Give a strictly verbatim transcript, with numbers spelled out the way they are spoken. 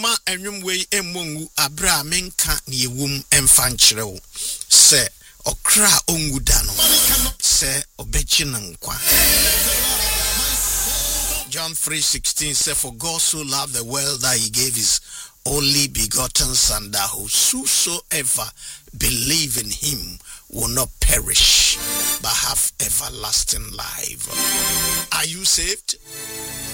ma enwum wei emongu abra menka ne yewum emfa nkyerɛw se okra ongu da no se obechi nkwa. John three sixteen said, "For God so loved the world that he gave his only begotten Son, that whosoever believe in him will not perish but have everlasting life." Are you saved?